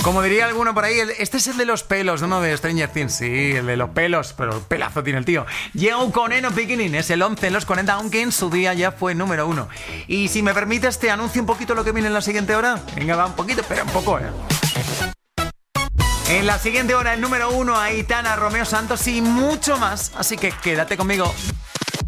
Como diría alguno por ahí, este es el de los pelos, uno de Stranger Things. Sí, el de los pelos, pero pelazo tiene el tío. Llego con Eno Beginning, es el 11 en los 40, aunque en su día ya fue número 1. Y si me permites, te anuncio un poquito lo que viene en la siguiente hora. Venga, va un poquito, pero un poco, En la siguiente hora, el número 1, Aitana, Romeo Santos y mucho más. Así que quédate conmigo.